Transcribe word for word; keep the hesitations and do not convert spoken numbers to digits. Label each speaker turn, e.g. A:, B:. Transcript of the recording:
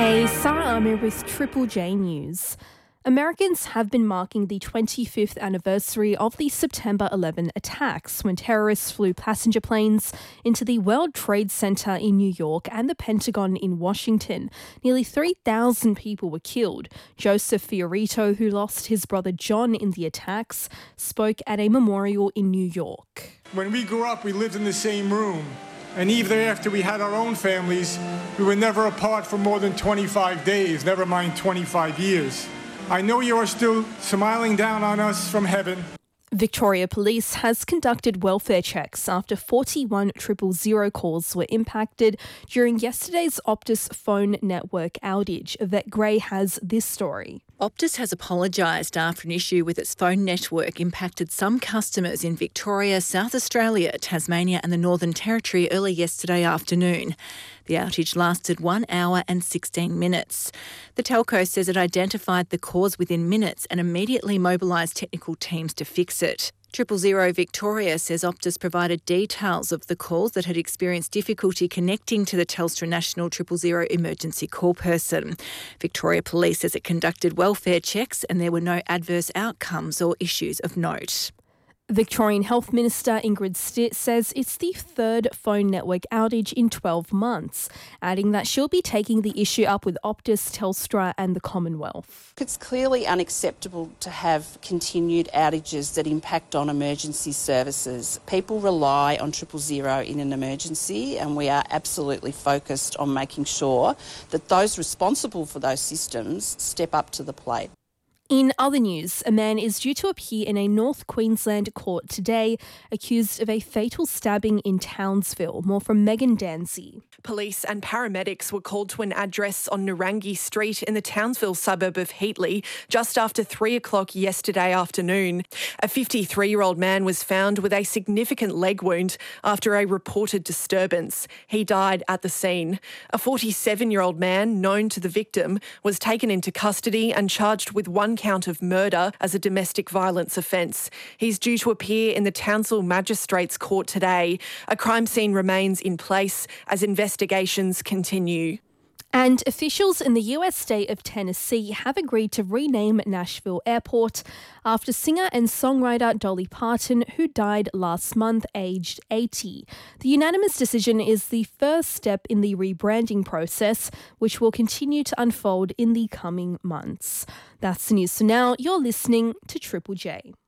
A: Hey, Sarah Amir with Triple J News. Americans have been marking the twenty-fifth anniversary of the September eleventh attacks when terrorists flew passenger planes into the World Trade Center in New York and the Pentagon in Washington. Nearly three thousand people were killed. Joseph Fiorito, who lost his brother John in the attacks, spoke at a memorial in New York.
B: When we grew up, we lived in the same room. And even after we had our own families, we were never apart for more than twenty-five days, never mind twenty-five years. I know you are still smiling down on us from heaven.
A: Victoria Police has conducted welfare checks after forty-one triple zero calls were impacted during yesterday's Optus phone network outage. Yvette Gray has this story.
C: Optus has apologised after an issue with its phone network impacted some customers in Victoria, South Australia, Tasmania and the Northern Territory early yesterday afternoon. The outage lasted one hour and sixteen minutes. The telco says it identified the cause within minutes and immediately mobilised technical teams to fix it. Triple Zero Victoria says Optus provided details of the calls that had experienced difficulty connecting to the Telstra National Triple Zero emergency call person. Victoria Police says it conducted welfare checks and there were no adverse outcomes or issues of note.
A: Victorian Health Minister Ingrid Stitt says it's the third phone network outage in twelve months, adding that she'll be taking the issue up with Optus, Telstra and the Commonwealth.
D: It's clearly unacceptable to have continued outages that impact on emergency services. People rely on triple zero in an emergency and we are absolutely focused on making sure that those responsible for those systems step up to the plate.
A: In other news, a man is due to appear in a North Queensland court today, accused of a fatal stabbing in Townsville. More from Megan Danzy.
E: Police and paramedics were called to an address on Narangi Street in the Townsville suburb of Heatley just after three o'clock yesterday afternoon. A fifty-three-year-old man was found with a significant leg wound after a reported disturbance. He died at the scene. A forty-seven-year-old man, known to the victim, was taken into custody and charged with one count of murder as a domestic violence offence. He's due to appear in the Townsville Magistrates Court today. A crime scene remains in place as investigations continue.
A: And officials in the U S state of Tennessee have agreed to rename Nashville Airport after singer and songwriter Dolly Parton, who died last month aged eighty. The unanimous decision is the first step in the rebranding process, which will continue to unfold in the coming months. That's the news for now. You're listening to Triple J.